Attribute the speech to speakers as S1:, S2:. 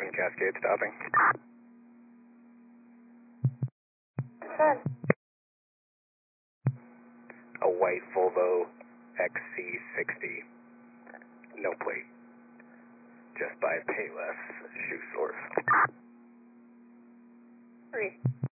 S1: Twin Cascade stopping.
S2: Good.
S1: A white Volvo XC60. No plate. Just by Payless Shoe Source.
S2: 3.